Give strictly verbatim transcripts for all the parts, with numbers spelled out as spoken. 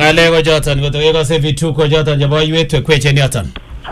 ngale ko joton ko to ko se vitu ko joton jabo ywetu kweche ni atan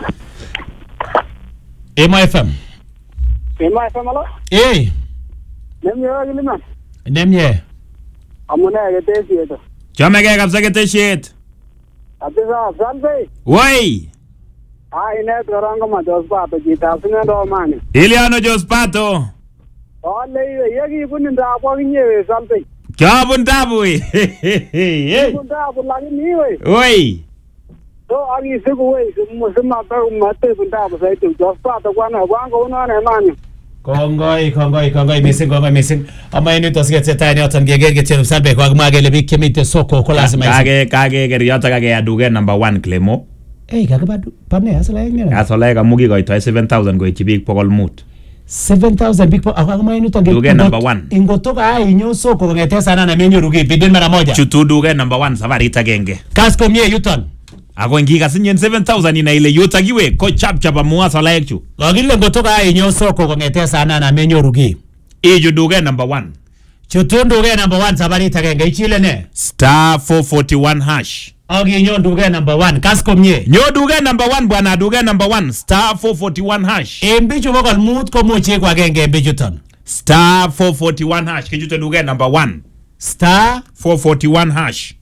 Emo F M Emo F M alo eh nemye gilima nemye amune getesi eto Chamege kabisa keteshet Atisa salve Woi ai ne torango ma Jospato jita singendo mani Iliano Jospato Ole yegi buninda kwa kinyewe salve Kabun tabu eh Bunda bulani we Woi So agi siku we musima ta umate bunda busaito Jospato kwa na kwango unaona mani Kongoi kongoi kongoi missing kongoi missing ama inu to siketse tani atan geger getenu salbe kwa magele bi kemite soko ko lazima kage kage geriota kage aduge number one Clemo eh kage badu pamne asala ngene asala ka mugi goito seven thousand go ichibik pokol mut seven thousand big po akama inu to duge number one ingotoka ai nyo soko ngete sana na menyo rugi bidin mara moja chutu duge number one safari tagenge kasko mie yuton ako ngiga sinyen seven thousand ina ile yotagiwe ko chap chapa muasa la ekchu logile ngotoka ai nyo soko ngete sana na menyo rugi eju duge number one chutu duge number one safari tagenge ichile ne star four forty-one hash Ogi nyo duge number one kasko mie nyo duge number one bwana duge number one star four forty-one hash embichu bokol mut ko muche kwa genge embichu ton star four forty-one hash kijute duge number one star four forty-one hash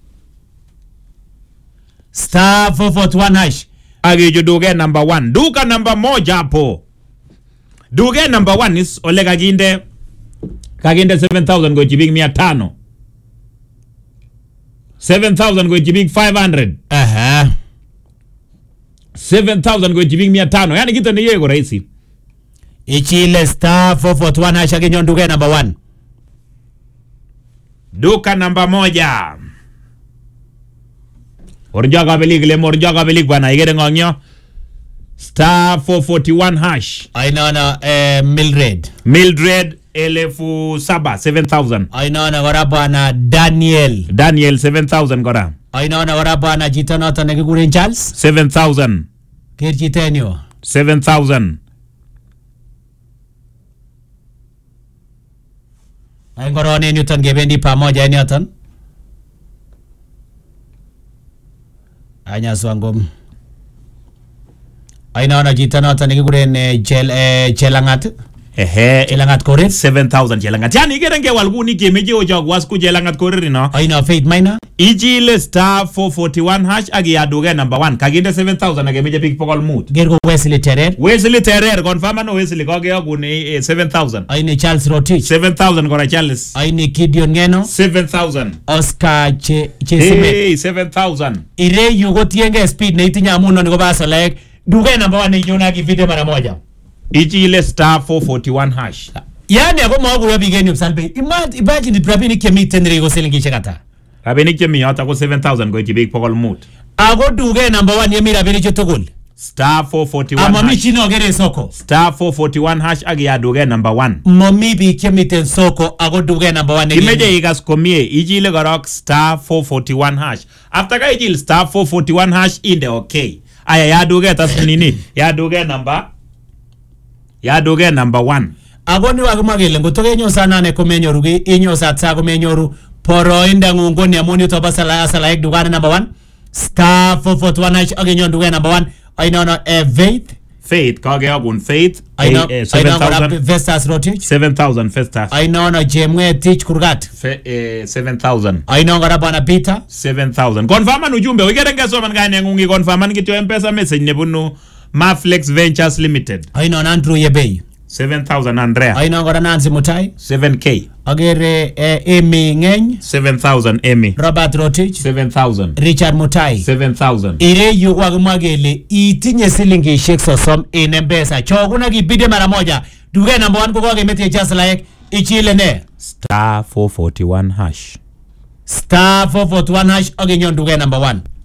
star four forty-one hash agejo duge number one duka number moja hapo duge number one is ole kaginde kaginde seven thousand go jibig mia tano seven thousand go jibig five hundred aha seven thousand go jibig mia tano yani kitu ni yego rahisi ichile star four forty-one hash agenyo duge number one duka number moja orjaga belik le morjaga belik bwana igere ngongyo star four forty-one hash ainaona eh, Mildred Mildred elefu saba seven thousand ainaona gora bwana Daniel Daniel seven thousand gora ainaona gora bwana jitanota nekiguren Charles seven thousand kirchitenyo seven thousand ay ngorone Newton gebendi pamoja Newton anya swangom ainaona jitanota nekiguren eh, Chel eh, Chelangat ehe Chelangat Korir seven thousand Chelangat yani igere nge walguni kemeje ojo wasku Chelangat Korir no aina Faith Minor ijile star four forty-one hash agi aduge number one kaginde seven thousand agemeje pick pokol mut gergo Wesley Terer Wesley Terer confirm no Wesley kage aguni seven thousand aina Charles Rotich seven thousand gora Charles aina Gideon Ngeno seven thousand Oscar che Chesime hey seven thousand ire yugo tienge speed na itinya muno niko basa like duge number one yona kivide mara moja ijile star four forty-one hash yani ako mwa kuwa bigeni upsalbe imagine prabini kemi tenre go selingi chekata rabeni kemi yata ko seven thousand go jibik pokol mut ako duge number one yemi rabini chotogol star four forty-one ama hash michino gere soko star four forty-one hash agi aduge number one mami bi kemi ten soko ako duge number one imeje igas komie ijile gorok star four forty-one hash after ka ijil star four forty-one hash inde okay aya ya duge tas nini ya duge number ya duge number one agoni wagumagele ngotoke nyo sana ne komenyoru gi inyo satsa komenyoru poro inda ngungoni amoni to basala asala ek dugane number one star four forty-one hash agenyo duge number one ainaona eh, Faith Faith kage agun Faith aina eh, seven thousand Vestas Rotich seven thousand Festas ainaona Jemwe Teach Kurgat Fe, eh, seven thousand ainaona bwana Peter seven thousand confirm ujumbe wigere ngeso man ngane ngungi confirm ngityo M-Pesa message nebunu Maflex Ventures Limited ainaona Andrew Yebei seven thousand Andrea ainaona Nancy Mutai seven K agere eh, Amy Ngeny seven thousand Emmy Robert Rotich seven thousand Richard Mutai seven thousand ire yu wagumagele itinye silingi shek sosom in M-Pesa choguna kibide mara moja duge number one kuko gemete just like ichile ne star four forty-one hash star four forty-one hash agenyo duge number one